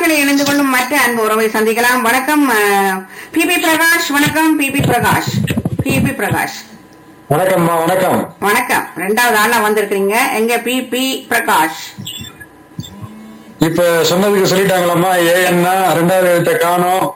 வானொலியில் இணைந்து கொள்ளும் மற்ற அன்பு உறவை சந்திக்கலாம். வணக்கம் பிபி பிரகாஷ். வணக்கம் பிபி பிரகாஷ். பிபி பிரகாஷ் வணக்கம்மா. வணக்கம். வணக்கம். 2வது ஆளா வந்திருக்கீங்க. எங்க பிபி பிரகாஷ்? இப்ப சொன்னதுக்கு சொல்லிட்டாங்களாம்மா? ஏன்னா 2வது எழுத்த காணோம்.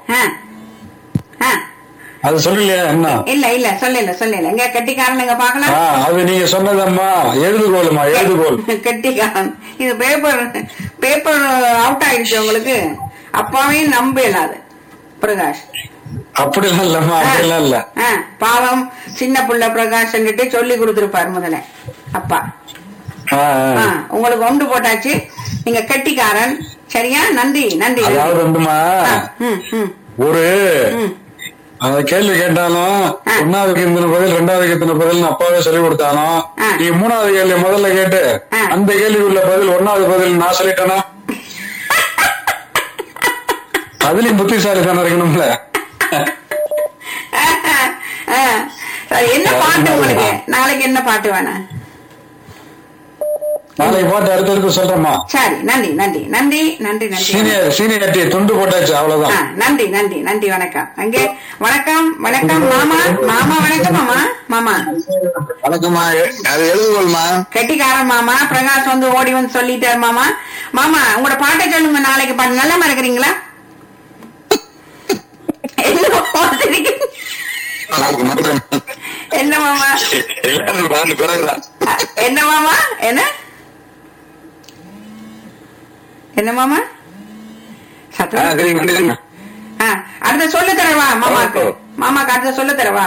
அது சொல்லலையா? என்ன இல்ல சொல்லல எங்க கெட்டிக்காரன் எங்க பாக்கலாம். அது நீங்க சொன்னதம்மா. எழுதுகோளுமா, எழுதுகோள். கெட்டிக்காரன். இது பேப்பர் அவுட் ஆயிடுச்சு உங்களுக்கு. அப்பாவே நம்ப இல்லாது பிரகாஷ். அப்படிலாம் இல்லம்மா, அப்படிலாம் இல்ல. பாவம் சின்ன புள்ள பிரகாஷ் சொல்லி கொடுத்திருப்பாரு முதல்ல அப்பா. உங்களுக்கு ஒன்று போட்டாச்சு. நீங்க கெட்டிக்காரன். சரியா? நன்றி நன்றி. அதாவது வந்துமா, ஒரு அந்த கேள்வி கேட்டாலும் 1வது எத்தனை பதில் 2வது எத்தனை பதில் அப்பாவே சொல்லி கொடுத்தாலும் நீ 3வது கேள்வி முதல்ல கேட்டு அந்த கேள்வி உள்ள பதில் 1வது பதில் நான் சொல்லிட்டேனா? அதுலயும் புத்திசாலித்தனம் இருக்கணும்ல. என்ன பாட்டு உங்களுக்கு? நாளைக்கு என்ன பாட்டு வேணாம்? நாளைக்கு பாட்டு அடுத்தடுத்து சொல்றேம்மா. சரி. நன்றி நன்றி நன்றி நன்றி நன்றி. சீனியரிட்டி துண்டு போட்டாச்சு, அவ்வளவுதான். நன்றி நன்றி நன்றி. வணக்கம். அங்கே வணக்கம். வணக்கம் மாமா. மாமா வணக்கம். மாமா வணக்கம்மா. அது எழுதுகோள்மா. கெட்டிக்காரன் மாமா. பிரகாஷ் வந்து ஓடி வந்து சொல்லிட்டாரு மாமா. மாமா உங்களோட பாட்டை சொல்லுங்க. நாளைக்கு பாட்டு நல்லா இருக்கிறீங்களா? என்ன மாமா? என்ன மாமா? என்ன மாமா? அடுத்த சொல்லு தரவா மாமாக்கு? மாமாக்கு அடுத்த சொல்லு தரவா?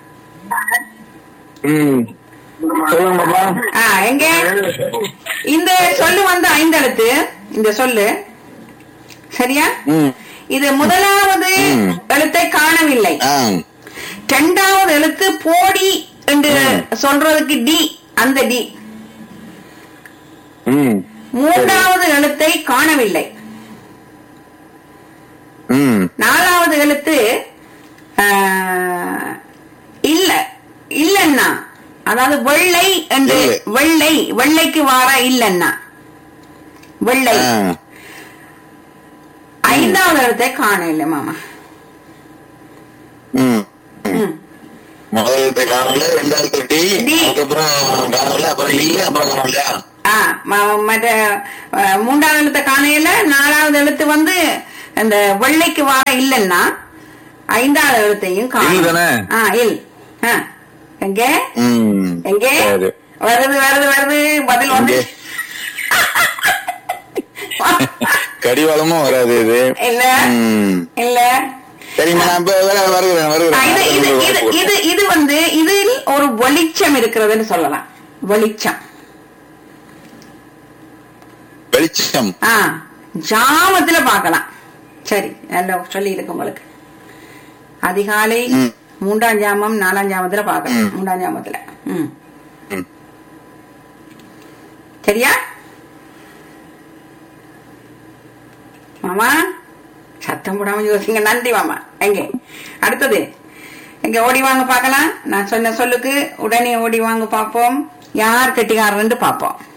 எங்க இந்த சொல்லு வந்து 5 எழுத்து. இந்த சொல்லு சரியா? இது முதலாவது எழுத்தை காணவில்லை. 2வது எழுத்து போடி என்று சொல்றதுக்கு டி. அந்த டி. 3வது எழுத்தை காணவில்லை. 4வது எழுத்து இல்லன்னா, அதாவது வெள்ளை என்று வெள்ளைக்கு வார இல்லன்னா வெள்ளை. 5வது எழுத்தை காண இல்லை மாமா. முதல் எழுத்தை காணல, 2வது டி, அதுக்கப்புறம் காணல, அப்புறம் இல்ல, அப்புறம் காணலையா? மற்ற 3வது எழுத்தை காணையில. 4வது எழுத்து வந்து அந்த வெள்ளைக்கு வார இல்லன்னா 5வது எழுத்தையும் இல். எங்கே எங்கே வருது வருது வருது பதில் வந்து கடிவாளமும் வராது. இது இல்ல இல்ல. சரிம்மா, நான் வருகிறேன். இது வந்து இதில் ஒரு வெளிச்சம் இருக்கிறதுன்னு சொல்லலாம். வெளிச்சம் வெளிச்சம் ஜாமத்துல பாக்கலாம். சரி, நல்ல சொல்லி இருக்கு உங்களுக்கு. அதிகாலை 3ஆம் ஜாமம் 4ஆம் ஜாமத்துல பாக்கலாம். 3ஆம் ஜாமத்துல. சரியா மாமா? சத்தம் போடாம யோசிங்க. நன்றி மாமா. எங்க அடுத்தது எங்க ஓடி வாங்க பாக்கலாம். நான் சொன்ன சொல்லுக்கு உடனே ஓடி வாங்க பாப்போம். யார் கெட்டிக்காரன்னு பாப்போம்.